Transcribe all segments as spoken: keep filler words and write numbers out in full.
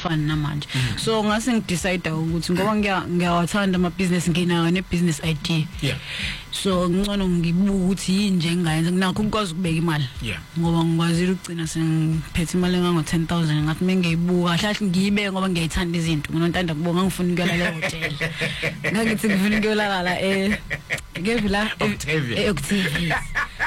awasafani namanje so ngase ngidecide ukuthi ngoba ngiya ngiyawathanda ama business nginayo ne business idea yeah so ngcono ngibuka ukuthi yini nje engayenza nakho ukwazi ukubeka imali yeah ngoba ngikwazi ukugcina sengiphethe imali engango ten thousand ngathi mengiyibuka hlahle ngiyibeke ngoba ngiyayithanda izinto nginontanda kubonga ngifuna ukuyala le hotel ngakithi ngifuna ukuyolala la eh ngevila Octavia Octavia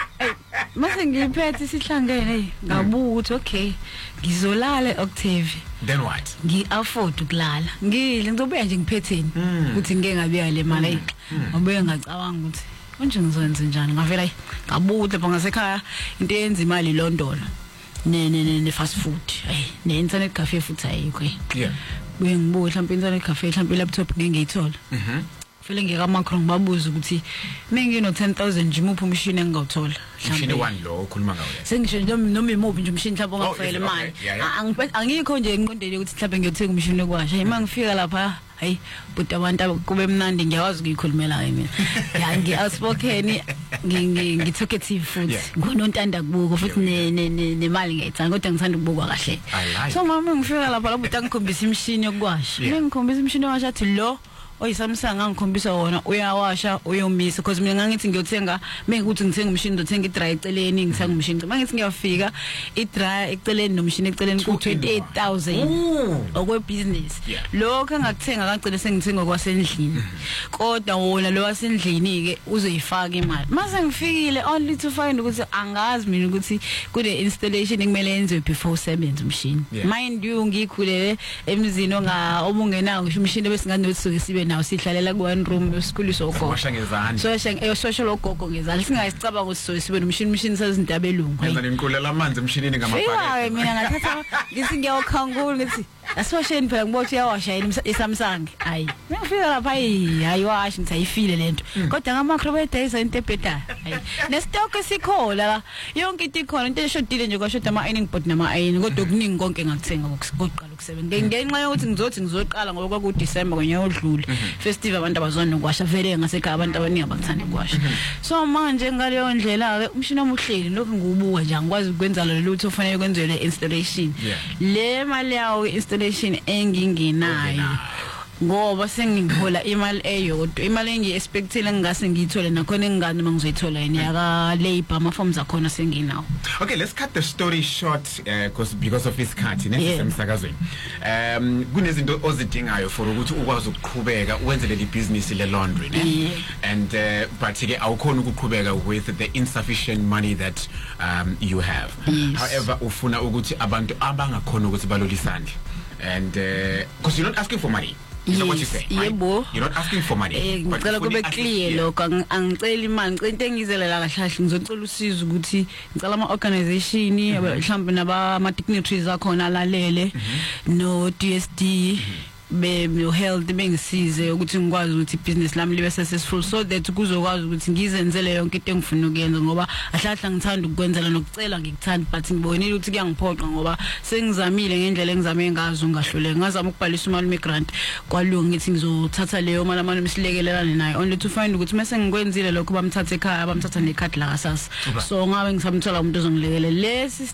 mase ngiphethe sihlangene ngabuka ukuthi okay ngizolala Octavia then what ngi afford ukulala ngile ngizobuya nje ngiphetheni ukuthi ngeke ngabiya le mali ngoba ngacabanga ukuthi konje ngizoyenza njani ngavela ngabuhle lapha ngasekhaya into eyenza imali London ne ne ne fast food hey ne internet cafe futhi ayikho yeah buye ngibuka mhlawumbe internet cafe mhlawumbe laptop ngeke ngiyithola mhm file ngeka macro ngibabuza ukuthi mengino ten thousand nje muphi umshini engawuthola umshini one lo ukhuluma ngawo sengisho nje noma imuphi nje umshini mhlawumbe ongafayela imali angikho nje ngiqondele ukuthi mhlawumbe ngiyothenga umshini okwasha ima ngifika lapha hayi but abantu kube mnandi ngiyakwazi ukuyikhulumela mina ya ngi outspoken ngi ngi talkative futhi ngonontanda kubuka futhi ne nemali ngiyithanda kodwa ngithanda ukubukwa kahle so mama ngifika lapha lapho utangikhombisa imshini yokwasha ngikhombisa imshini yokwasha athi lo oyisamsanga ngikhombisa wona uyawasha uyomisa because mina ngangithi ngiyothenga mengikuthi ngithenga umshini ngizothenga i-dry eceleni ngithenga umshini mangithi ngiyafika i-dry eceleni nomshini eceleni ku twenty-eight thousand okwe business lokho engakuthenga kagcina sengithenga kwasendlini kodwa wona lo wasendlini ke uzoyifaka imali mase ngifikile only to find ukuthi angazi mina ukuthi kune installation ekumele yenziwe before sevenze umshini mind you ngikhulele emzini onga obungenawo ngisho umshini besingane wethuke sibe nawo sihlalela ku one room esikhuliso ogogo washa ngezandla so washa e social ogogo ngezandla singayicabanga ukuthi so sibe nomshini umshini sazinto abelungu yenza nenqulela amanzi emshinini ngamabhakede hayi mina ngathatha ngithi ngiyawukhangula ngithi asiwasheni phela ngibothi uyawasha iSamsung hayi ngifika lapha hayi hayi washi ngithi ayifile lento kodwa ngamakro bedayisa into ebheda hayi nestock esikhola yonke into ikhona into eshodile nje kwashoda ama ironing board nama iron kodwa okuningi konke ngakuthenga kokuqala ukusebenza ngenxa yokuthi ngizothi ngizoqala ngoba kwaku December kwenye odlule festival abantu abazona ukwasha vele ngasekhaya abantu abaningi abakuthanda ukwasha so manje ngaleyo ndlela ke umshini omuhleli lokho ngiwubuka nje angikwazi ukwenza lolutho ufanele kwenziwe le installation le mali yawo installation enginginayo ngoba sengihola imali eyodwa imali engiexpectile ngase ngiyithole nakhona engingani mangizoyithola yini yaka labor ama forms akhona senginawo. Okay, let's cut the story short uh, cause because of isikhathi nesemsakazweni um kunezinto ozidingayo for ukuthi ukwazi ukuqhubeka wenze le business le laundry ne and uh, but ke awukhona ukuqhubeka with the insufficient money that um you have. Yes. However ufuna ukuthi abantu abangakhona ukuthi balolisande and because uh, you're not asking for money. Is that what you say? Right? You're not asking for money. Eh ngicela kube clear lokho angicela imali ngicela into engizelela kahle ngizocela usizo ukuthi ngicela ama organization mhlawumbe naba ama dignitaries akhona alalele no D S D be no health bengisize ukuthi ngikwazi ukuthi business lami libe successful so that kuzokwazi ukuthi ngizenzele yonke into engifuna ukuyenza ngoba ahlahla ngithanda ukwenzela nokucela ngikuthanda but ngibonile ukuthi kuyangiphoqa ngoba sengizamile ngendlela engizame ngazo ngahlule ngazama ukubhalisa imali migrant kwalunga ngithi ngizothatha leyo mali amanye msilekelelane naye only to find ukuthi mase ngikwenzile lokho bamthatha ekhaya bamthatha necard la kasasa so ngabe ngisamthola umuntu ozongilekelela lesi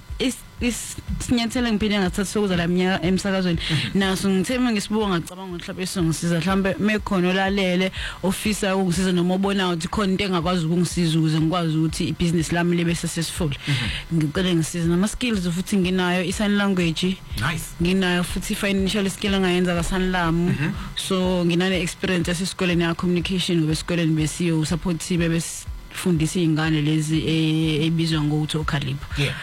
isinyathelo ngiphinde ngathatha sokuza la minyaka emsakazweni naso ngitheme ngisibuka ngacabanga ukuthi mhlawumbe songisiza mhlawumbe mekhona olalele ofisa ukungisiza noma obona ukuthi khona into engakwazi ukungisiza ukuze ngikwazi ukuthi ibusiness lami libe successful ngicela ngisiza nama skills futhi nginayo i-sign language nice nginayo futhi financial skill engayenza ka Sanlam so nginane experience esikoleni ya communication ngoba esikoleni besiyo support team besifundisa izingane lezi ebizwa ngokuthi Calibre yeah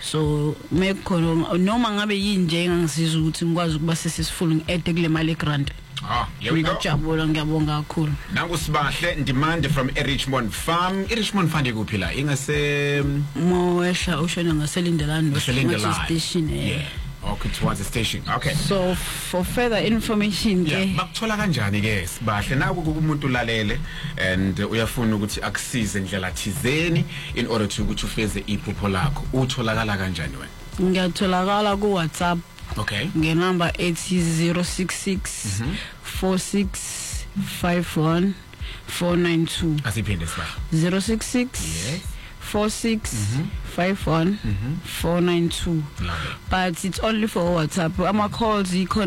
so mekhona noma ngabe yinje engangisiza ukuthi ngikwazi ukuba successful ngiede kule mali grant. Ah, here we go. Ngiyabonga ngiyabonga kakhulu. Nangu Sibahle demand from Richmond Farm. Richmond Farm ikuphi ingase Moesha ushona ngaselindelani no station eh. Yeah. Okay, towards the station. Okay. So for further information ke yeah, bakuthola kanjani ke Sibahle naku kumuntu lalele and uyafuna ukuthi akusize indlela thizeni in order to ukuthi ufeze iphupho lakho utholakala kanjani wena? Ngiyatholakala ku WhatsApp. Okay. Nge number eight zero six six four six five one four nine two. Asiphinde Sibahle. zero six six yes four six five one four nine two. But it's only for WhatsApp. Ama calls